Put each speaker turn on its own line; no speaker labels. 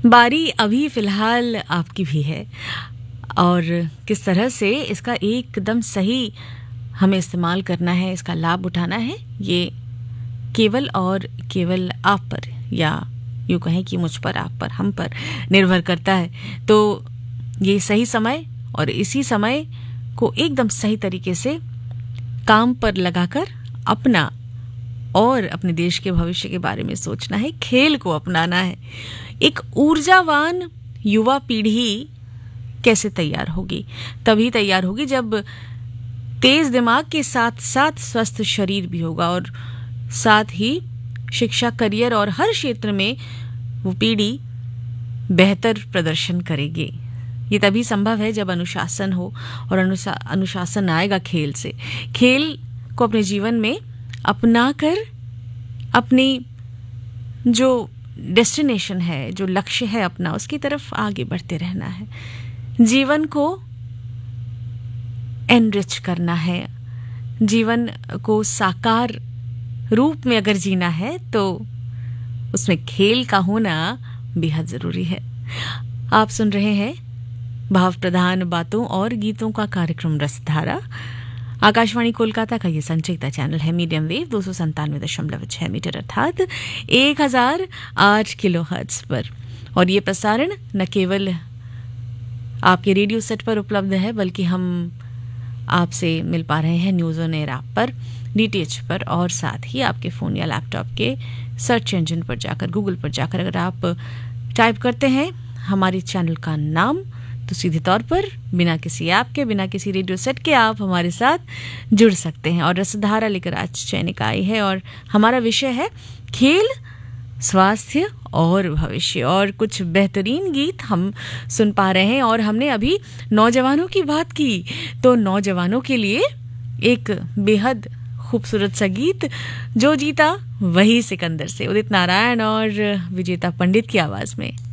बारी अभी फ़िलहाल आपकी भी है और किस तरह से इसका एकदम सही हमें इस्तेमाल करना है, इसका लाभ उठाना है, ये केवल और केवल आप पर या यूँ कहें कि मुझ पर, आप पर, हम पर निर्भर करता है। तो ये सही समय और इसी समय को एकदम सही तरीके से काम पर लगाकर अपना और अपने देश के भविष्य के बारे में सोचना है, खेल को अपनाना है। एक ऊर्जावान युवा पीढ़ी कैसे तैयार होगी? तभी तैयार होगी जब तेज दिमाग के साथ साथ स्वस्थ शरीर भी होगा और साथ ही शिक्षा, करियर और हर क्षेत्र में वो पीढ़ी बेहतर प्रदर्शन करेगी। ये तभी संभव है जब अनुशासन हो और अनुशासन आएगा खेल से। खेल को अपने जीवन में अपनाकर अपनी जो डेस्टिनेशन है, जो लक्ष्य है अपना, उसकी तरफ आगे बढ़ते रहना है। जीवन को एनरिच करना है, जीवन को साकार रूप में अगर जीना है तो उसमें खेल का होना बेहद ज़रूरी है। आप सुन रहे हैं भाव प्रधान बातों और गीतों का कार्यक्रम रसधारा। आकाशवाणी कोलकाता का ये संचिता चैनल है मीडियम वेव 297.6 मीटर अर्थात 1008 किलोहर्ट्ज़ पर। और ये प्रसारण न केवल आपके रेडियो सेट पर उपलब्ध है बल्कि हम आपसे मिल पा रहे हैं न्यूज़ ऑन एयर ऐप पर, डीटीएच पर और साथ ही आपके फ़ोन या लैपटॉप के सर्च इंजन पर जाकर, गूगल पर जाकर अगर आप टाइप करते हैं हमारे चैनल का नाम तो सीधे तौर पर बिना किसी ऐप के, बिना किसी रेडियो सेट के आप हमारे साथ जुड़ सकते हैं। और रसधारा लेकर आज चयनिका आई है और हमारा विषय है खेल, स्वास्थ्य और भविष्य। और कुछ बेहतरीन गीत हम सुन पा रहे हैं और हमने अभी नौजवानों की बात की तो नौजवानों के लिए एक बेहद खूबसूरत सा गीत, जो जीता वही सिकंदर से, उदित नारायण और विजेता पंडित की आवाज़ में।